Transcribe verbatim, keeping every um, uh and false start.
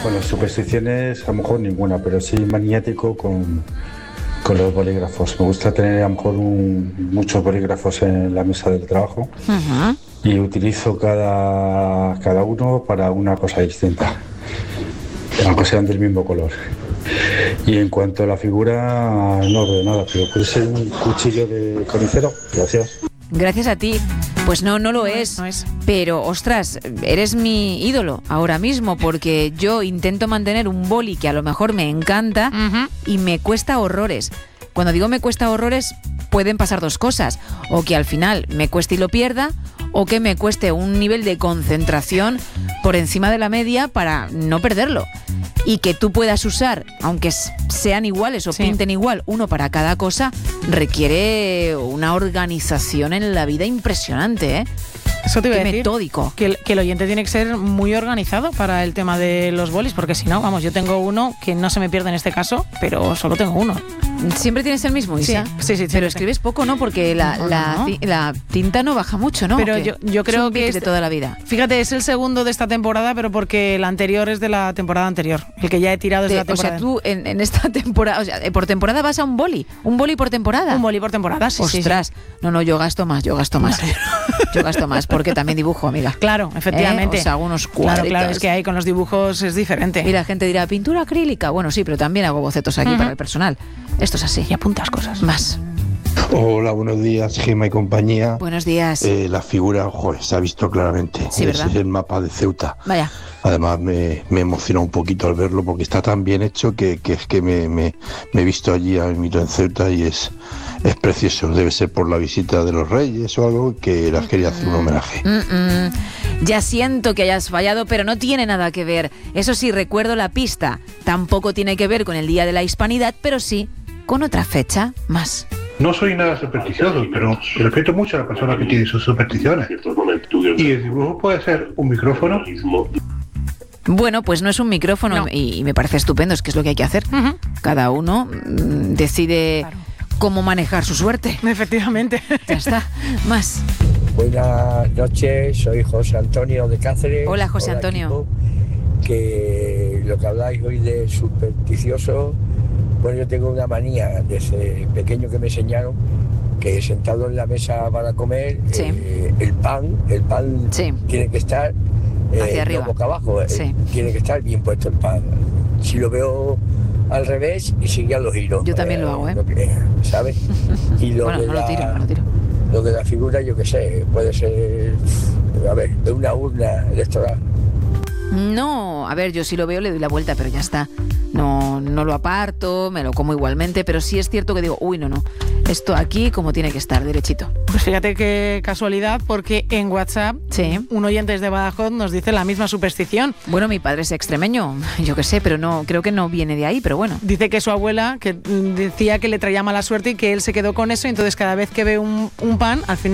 Bueno, supersticiones a lo mejor ninguna, pero sí maniático con, con los bolígrafos. Me gusta tener a lo mejor un, muchos bolígrafos en la mesa del trabajo. Uh-huh. Y utilizo cada, cada uno para una cosa distinta, aunque sean del mismo color. Y en cuanto a la figura, no veo nada, pero puede ser un cuchillo de carnicero. Gracias. Gracias a ti. Pues no, no lo No es, es, no es. Pero, ostras, eres mi ídolo ahora mismo, porque yo intento mantener un boli que a lo mejor me encanta Ujú. y me cuesta horrores. Cuando digo me cuesta horrores, pueden pasar dos cosas. O que al final me cueste y lo pierda, o que me cueste un nivel de concentración por encima de la media para no perderlo. Y que tú puedas usar, aunque sean iguales o Sí. pinten igual, uno para cada cosa, requiere una organización en la vida impresionante, ¿eh? Eso te iba Qué a decir. metódico. Que el, que el oyente tiene que ser muy organizado para el tema de los bolis, porque si no, vamos, yo tengo uno que no se me pierde en este caso, pero solo tengo uno. ¿Siempre tienes el mismo, Isa? Sí, sí, sí, Pero siempre. escribes poco, ¿no? Porque la, No, la, no. ti- la tinta no baja mucho, ¿no? Pero ¿O qué? yo- yo Es creo un que bic este- de toda la vida. Fíjate, es el segundo de esta temporada, pero porque el anterior es de la temporada anterior. El que ya he tirado es de De- la o temporada. sea, tú en, en esta temporada, o sea, eh, por temporada vas a un boli, un boli por temporada. Un boli por temporada, sí, sí, sí. Ostras, no, no, yo gasto más, yo gasto más. Yo gasto más, porque también dibujo, amiga. Claro, efectivamente. ¿Eh? O sea, hago unos Claro, cuadritos. claro, es que ahí con los dibujos es diferente. Y la gente dirá, pintura acrílica. Bueno, sí, pero también hago bocetos aquí Ujú. para el personal. Esto es así. Y apuntas cosas. Más. Hola, buenos días, Gemma y compañía. Buenos días. Eh, la figura, joder, se ha visto claramente. Sí, Ese ¿verdad? es el mapa de Ceuta. Vaya. Además, me, me emociona un poquito al verlo porque está tan bien hecho que, que es que me, me, me he visto allí a mito en Ceuta y es, es precioso. Debe ser por la visita de los reyes o algo que les quería hacer un homenaje. Mm-mm. Ya siento que hayas fallado, pero no tiene nada que ver. Eso sí, recuerdo la pista. Tampoco tiene que ver con el Día de la Hispanidad, pero sí con otra fecha más. No soy nada supersticioso, pero respeto mucho a la persona que tiene sus supersticiones. Y el dibujo puede ser un micrófono. Bueno, pues no es un micrófono No. y, y me parece estupendo, es que es lo que hay que hacer. Ujú. Cada uno mm, decide Claro. cómo manejar su suerte. Efectivamente. Ya está. Más. Buenas noches, soy José Antonio de Cáceres. Hola, José Antonio. equipo. Que lo que habláis hoy de supersticioso, bueno, yo tengo una manía desde pequeño que me enseñaron que sentado en la mesa para comer, Sí. eh, el pan, el pan Sí. tiene que estar eh, Hacia arriba. no boca abajo, eh, Sí. tiene que estar bien puesto el pan. Si lo veo al revés y sigue a los giros. Yo también lo hago, ¿eh? lo que- ¿Sabes? Y lo Bueno, de no lo la- tiro, no lo tiro. Lo de la figura, yo qué sé, puede ser, a ver, de una urna electoral. No, a ver, yo si lo veo le doy la vuelta, pero ya está. No, no lo aparto, me lo como igualmente, pero sí es cierto que digo, uy, no, no, esto aquí como tiene que estar, derechito. Pues fíjate qué casualidad, porque en WhatsApp Sí. un oyente desde Badajoz nos dice la misma superstición. Bueno, mi padre es extremeño, yo qué sé, pero no, creo que no viene de ahí, pero bueno. Dice que su abuela que mm, decía que le traía mala suerte y que él se quedó con eso, y entonces cada vez que ve un, un pan, al final